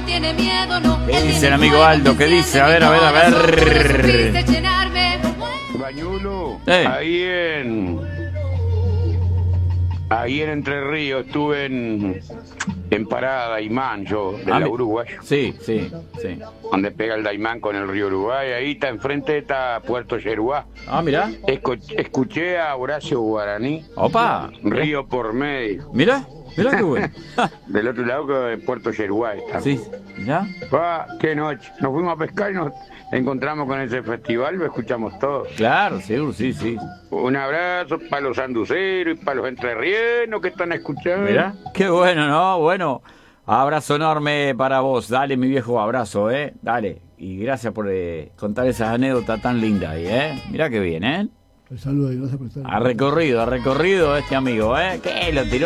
tiene miedo, no. ¿Qué dice el amigo Aldo? ¿Qué dice? A ver. Bañulo, ahí en Entre Ríos estuve en Parada Daimán, yo, de la Uruguay. Sí. Donde pega el Daimán con el río Uruguay, ahí está, enfrente está Puerto Yeruá. Ah, mirá. Escuché a Horacio Guaraní. Opa. Río por medio. Mirá qué bueno. Del otro lado que Puerto Yeruá está. Sí, mirá. Qué noche. Nos fuimos a pescar y nos encontramos con ese festival, lo escuchamos todos. Claro, seguro, sí. Un abrazo para los anduceros y para los entrerrienos que están escuchando. Mirá, qué bueno, ¿no? Bueno, abrazo enorme para vos. Dale, mi viejo, abrazo, Dale. Y gracias por contar esas anécdotas tan lindas ahí, Mirá qué bien, Un saludo y gracias por estar. Ha recorrido este amigo, ¿Qué lo tiró?